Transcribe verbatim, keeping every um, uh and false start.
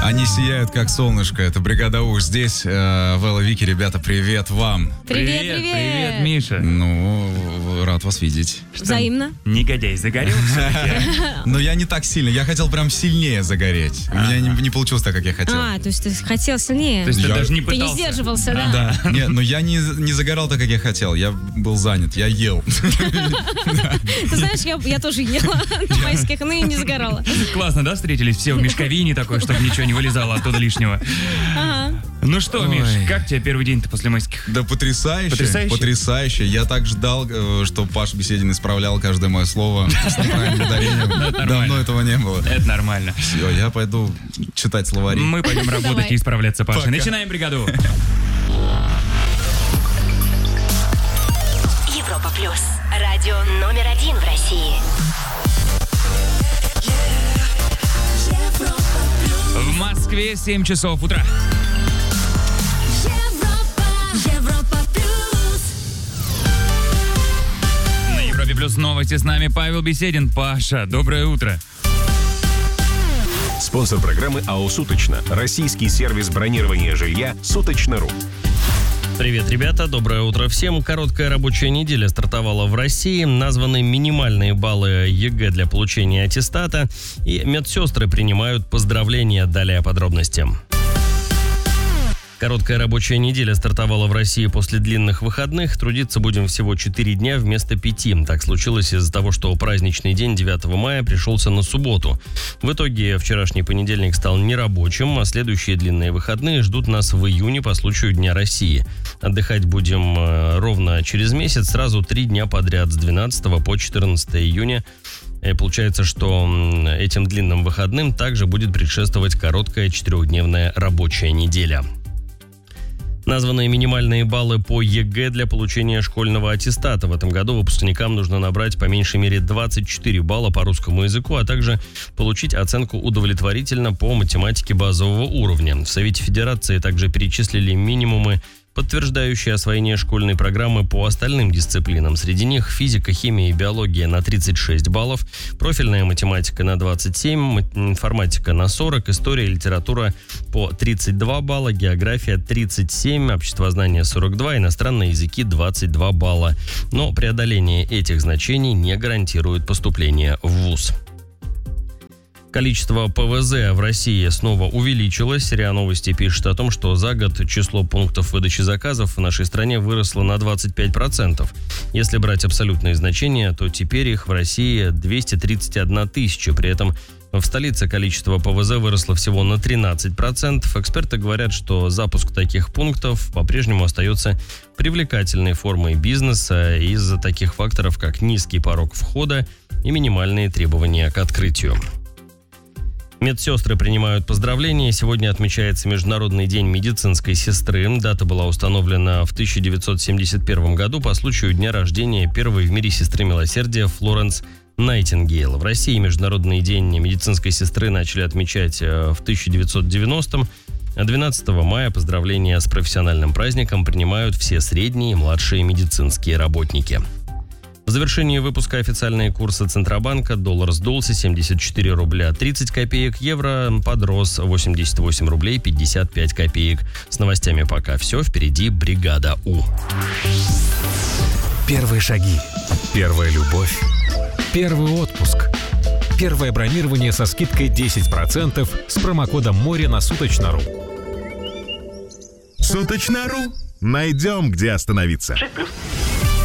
Они сияют, как солнышко. Это бригада У. Здесь э, Вэлла, Вики. Ребята, привет вам. Привет, привет. Привет, Миша. Ну, рад вас видеть. Что, взаимно. Негодяй загорел все-таки? Но я не так сильно. Я хотел прям сильнее загореть. У меня не, не получилось так, как я хотел. А, то есть ты хотел сильнее. То есть ты Я- даже не Ты не пытался? сдерживался, да? Да. Не, но я не, не загорал так, как я хотел. Я был занят. Я ел. Ты знаешь, я, я тоже ела на майских, но и не сгорала. Классно, да, встретились все в мешковине такой, чтобы ничего не вылезало оттуда лишнего. Ага. Ну что, Ой. Миш, как тебе первый день-то после майских? Да потрясающе. Потрясающе? Потрясающе. Я так ждал, э, что Паш Беседин исправлял каждое мое слово с неправильным ударением. нормально. Давно этого не было. Это нормально. Все, я пойду читать словари. Мы пойдем работать Давай. и исправляться, Паша. Пока. Начинаем бригаду. Европа плюс. Радио номер один в России. В Москве семь часов утра. Европа плюс. На Европе плюс новости с нами Павел Беседин. Паша, доброе утро. Спонсор программы АО «Суточно». Российский сервис бронирования жилья «Суточно.ру». Привет, ребята, доброе утро всем. Короткая рабочая неделя стартовала в России. Названы минимальные баллы ЕГЭ для получения аттестата. И медсестры принимают поздравления. Далее подробности. Короткая рабочая неделя стартовала в России после длинных выходных. Трудиться будем всего четыре дня вместо пяти. Так случилось из-за того, что праздничный день девятого мая пришелся на субботу. В итоге вчерашний понедельник стал нерабочим, а следующие длинные выходные ждут нас в июне по случаю Дня России. Отдыхать будем э, ровно через месяц, сразу три дня подряд с двенадцатого по четырнадцатое июня. И получается, что м, этим длинным выходным также будет предшествовать короткая четырехдневная рабочая неделя. Названы минимальные баллы по ЕГЭ для получения школьного аттестата. В этом году выпускникам нужно набрать по меньшей мере двадцать четыре балла по русскому языку, а также получить оценку удовлетворительно по математике базового уровня. В Совете Федерации также перечислили минимумы, подтверждающие освоение школьной программы по остальным дисциплинам. Среди них физика, химия и биология на тридцать шесть баллов, профильная математика на двадцать семь, информатика на сорок, история и литература по тридцать два балла, география тридцать семь, обществознание сорок два, иностранные языки двадцать два балла. Но преодоление этих значений не гарантирует поступление в вуз. Количество ПВЗ в России снова увеличилось. РИА Новости пишет о том, что за год число пунктов выдачи заказов в нашей стране выросло на двадцать пять процентов. Если брать абсолютные значения, то теперь их в России двести тридцать одна тысяча. При этом в столице количество ПВЗ выросло всего на тринадцать процентов. Эксперты говорят, что запуск таких пунктов по-прежнему остается привлекательной формой бизнеса из-за таких факторов, как низкий порог входа и минимальные требования к открытию. Медсестры принимают поздравления. Сегодня отмечается Международный день медицинской сестры. Дата была установлена в тысяча девятьсот семьдесят первом году по случаю дня рождения первой в мире сестры милосердия Флоренс Найтингейл. В России Международный день медицинской сестры начали отмечать в тысяча девятьсот девяностом. А двенадцатого мая поздравления с профессиональным праздником принимают все средние и младшие медицинские работники. В завершении выпуска официальные курсы Центробанка. Доллар сдулся семьдесят четыре рубля тридцать копеек, евро подрос восемьдесят восемь рублей пятьдесят пять копеек. С новостями пока все, впереди бригада У. Первые шаги. Первая любовь. Первый отпуск. Первое бронирование со скидкой десять процентов с промокодом море на Суточно.ру. Суточно.ру. Найдем, где остановиться. шесть плюс.